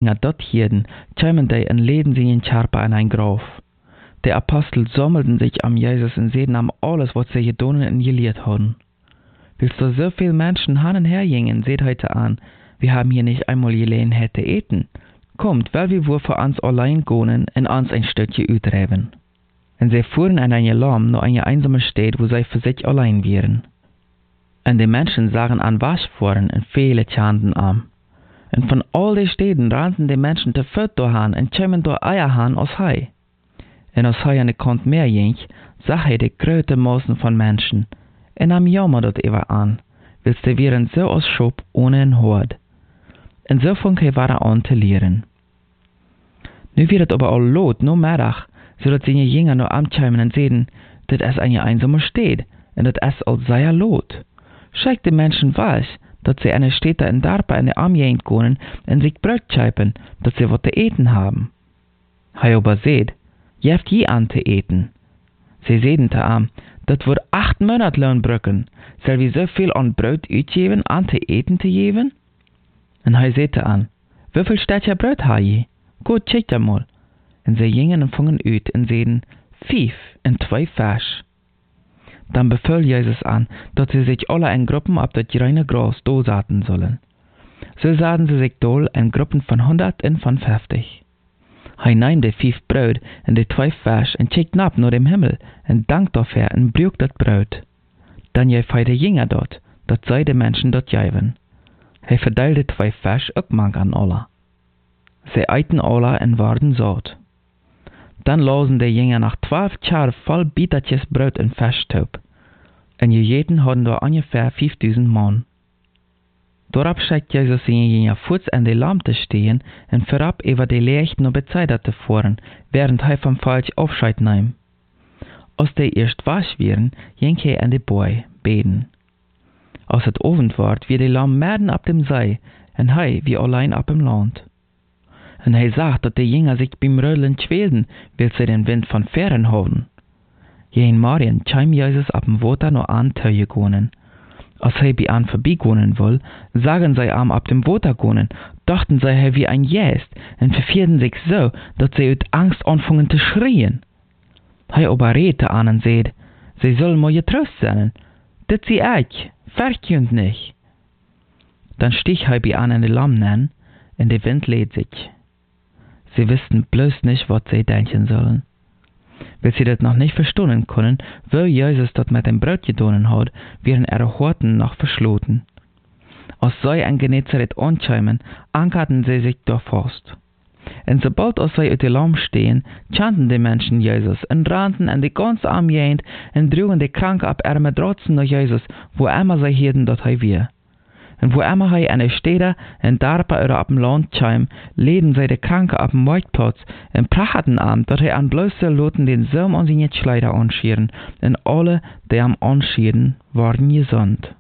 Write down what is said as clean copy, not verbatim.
Jünger dort hielten, kämen die und leden sie in Charpa in ein Graf. Die Apostel sammelten sich am Jesus und sehen am alles, was sie getan und gelehrt haben. Willst du so viel Menschen hin und her gingen, seht heute an, wir haben hier nicht einmal gelegen hätte eten. Kommt, weil wir wohl für uns allein gehen und uns ein Stückchen utreiben. Und sie fuhren an eine Lamm nach einer einsamen Stadt, wo sie für sich allein wären. Und die Menschen sahen an Waschforen und viele Chanten an. Und von all den Städten rannten die Menschen te voet doorheen und kämen door Eier han als hij. En als hij aan de kant meer ging, zag hij de grote Massen von Menschen. En nam jammer dat even an, wils die wären so als Schop ohne ein Hort. En so fing hij weiter an te leren. Nu wird het aber all lot, no middag, zodat seine Jünger nur ankämen und sehen, dat es eine einsame Stadt, und dat es all sehr lot. Schickt die Menschen weiß, dat sie eine Städte in Darpa in der Armjänd gehen und sich Brot scheipen, dat sie was zu eten haben. Hij aber seht, jeft je an zu eten. Sie sehen te am, dat wird 8 Monate lang brücken, soll wir so viel an Brot uitgeven, an zu eten zu geben? Und hij seht te an, wieviel Städtchen Brot ha je? Gut, check da mal. Und sie gingen und fingen uit und sehen 5 und 2 Fisch. Dann befahl Jesus an, dass sie sich alle in Gruppen ab das reine Gras dosaten sollen. So sahen sie sich dol in Gruppen von 100 und von 50. Hij nahm die 5 Brot und die 2 Fisch und schickte ab nach dem Himmel und dankt dafür und brüch das Brot. Dann gab hij de Jünger dort, dat zij de Menschen dort gaven. Hij verdeelde 2 Fisch ook mang an alle. Sie eiten alle und waren satt. Dann losen die Jünger nach 12 Schar voll Bietertjes Brot und Fischtaub. Und gegeten hadden da ungefähr 5000 Mann. Dorab schickt Jesus seine Jünger voets an die Lamm te stehen und vorab über die Lechten und Bezeider te fahren, während hij vom Falsch Aufscheid nahm. Als die erst wasch wären, ging hij an die Boy beten. Als het Abend ward, wie die Lamm mitten ab dem See, und hij wie allein ab dem Land. Und hij sagt, dat die Jünger sich beim Rödeln quälten, weil sie den Wind von Fern haben. Jeden Morgen kam Jesus ab dem Water noch an Töje gehen. Als hij bei an vorbeigehen will, sagen sie am ab dem Water gehen, dachten sie er wie ein Jäst und verfierden sich so, dass sie uit Angst anfangen zu schreien. Hij aber redete an und sagt, sie sollen mal getrost sein, dat sie ich, verkünd nicht. Dann stieg hij bei an in die Lamm nennen, und der Wind lädt sich. Sie wussten bloß nicht, was sie denken sollen. Weil sie das noch nicht verstehen können, weil Jesus das mit dem Brot getan hat, wären ihre Horten noch verschlossen. Als sie an Genezareth ankämen, ankerten sie sich da fast. Und sobald als sie auf die Lamm stehen, chanten die Menschen Jesus und rannten an die ganze Armjänd und trugen die Kranke ab ihre Matratzen nach Jesus, wo immer sie hörten, dass er wir. Und wo immer hij an der Städte in Darpa oder ab dem Land kam, leden sie die Kranke ab dem Marktplatz und prachten an, dass hij an bloße Loten den Saum an seine Kleider anschieren, und alle, die am anschieren, waren gesund.